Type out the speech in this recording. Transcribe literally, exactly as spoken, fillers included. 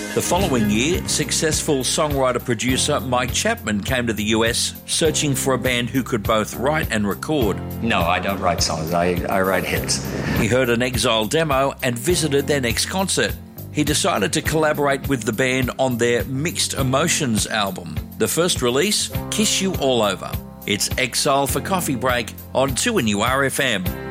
The following year, successful songwriter-producer Mike Chapman came to the U S searching for a band who could both write and record. No, I don't write songs. I, I write hits. He heard an Exile demo and visited their next concert. He decided to collaborate with the band on their Mixed Emotions album. The first release, Kiss You All Over. It's Exile for Coffee Break on two N U R F M.